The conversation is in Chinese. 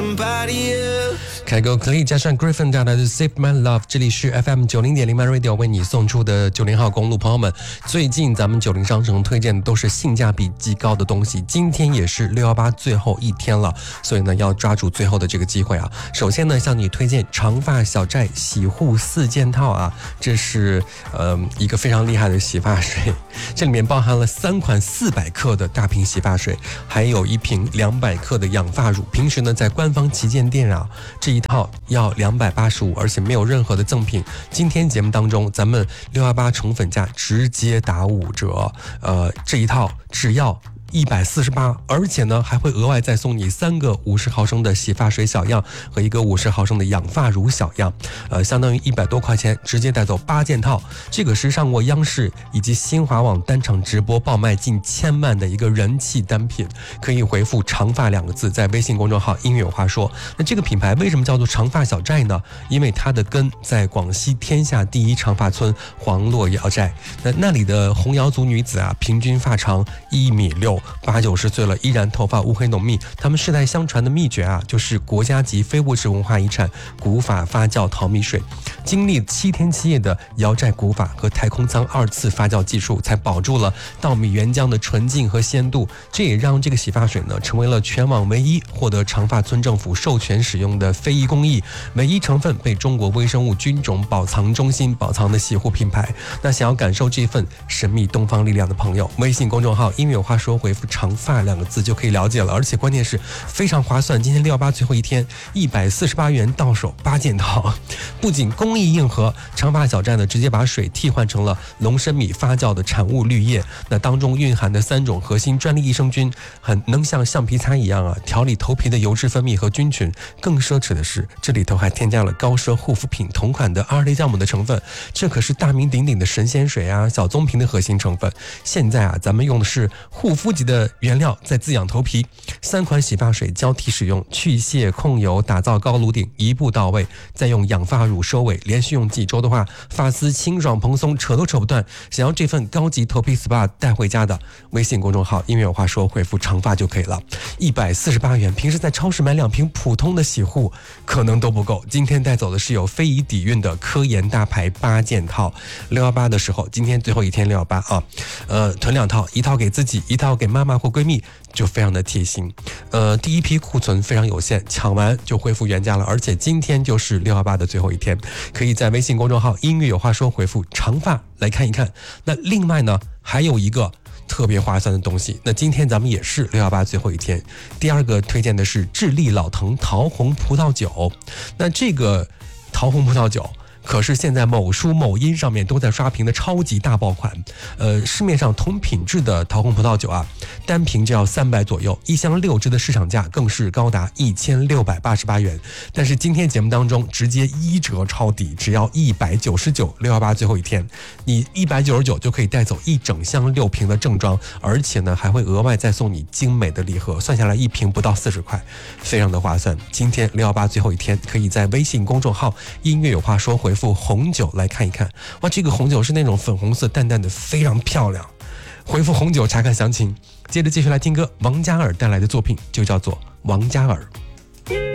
凯歌 Clay 加上 Griffin 带来的 Save My Love， 这里是 FM 90.0 My Radio 为你送出的90号公路。朋友们，最近咱们90商城推荐的都是性价比极高的东西，今天也是618最后一天了，所以呢要抓住最后的这个机会啊。首先呢向你推荐长发小寨洗护4件套啊，这是一个非常厉害的洗发水，这里面包含了3款400克的大瓶洗发水，还有1瓶200克的养发乳。平时呢在官方旗舰店啊，这一套要285，而且没有任何的赠品。今天节目当中咱们618宠粉价直接打5折，这一套只要148，而且呢还会额外再送你3个50毫升的洗发水小样和1个50毫升的养发乳小样，相当于100多块钱，直接带走8件套。这个是上过央视以及新华网单场直播爆卖近1000万的一个人气单品，可以回复长发2个字在微信公众号音乐有话说。那这个品牌为什么叫做长发小寨呢？因为它的根在广西天下第一长发村黄洛瑶寨，那里的红瑶族女子啊，平均发长1.6米，80-90岁了依然头发乌黑浓密。他们世代相传的秘诀啊，就是国家级非物质文化遗产古法发酵淘米水，经历7天7夜的瑶寨古法和太空舱2次发酵技术，才保住了稻米原浆的纯净和鲜度。这也让这个洗发水呢成为了全网唯一获得长发村政府授权使用的非遗工艺，唯一成分被中国微生物菌种保藏中心保藏的洗护品牌。那想要感受这份神秘东方力量的朋友，微信公众号音乐有话说回复长发2个字就可以了解了，而且关键是非常划算。今天618最后一天，148元到手8件套，不仅工艺硬核，长发小寨呢直接把水替换成了龙参米发酵的产物绿叶，那当中蕴含的3种核心专利益生菌，很能像橡皮擦一样啊调理头皮的油脂分泌和菌群。更奢侈的是，这里头还添加了高奢护肤品同款的阿尔雷酵母的成分，这可是大名鼎鼎的神仙水啊、小棕瓶的核心成分。现在啊，咱们用的是护肤级的原料在滋养头皮，3款洗发水交替使用，去屑控油，打造高颅顶，一步到位。再用养发乳收尾，连续用几周的话，发丝清爽蓬松，扯都扯不断。想要这份高级头皮 SPA 带回家的，微信公众号音乐有话说回复长发就可以了。148元，平时在超市买2瓶普通的洗护可能都不够。今天带走的是有非遗底蕴的科研大牌8件套。618的时候，今天最后一天618啊，囤2套，一套给自己，一套给妈妈或闺蜜，就非常的贴心。第一批库存非常有限，抢完就恢复原价了，而且今天就是618的最后一天，可以在微信公众号音乐有话说回复长发来看一看。那另外呢，还有一个特别划算的东西，那今天咱们也是618最后一天。第2个推荐的是智利老藤桃红葡萄酒，那这个桃红葡萄酒可是现在某书某音上面都在刷屏的超级大爆款。市面上同品质的桃红葡萄酒啊，单瓶就要300左右，一箱6支的市场价更是高达1688元。但是今天节目当中直接1折超抵，只要199，618最后一天，你199就可以带走一整箱6瓶的正装，而且呢还会额外再送你精美的礼盒，算下来1瓶不到40块，非常的划算。今天618最后一天，可以在微信公众号音乐有话说回复红酒来看一看。哇，这个红酒是那种粉红色淡淡的，非常漂亮。回复红酒查看详情。接着继续来听歌，王嘉尔带来的作品就叫做《王嘉尔》。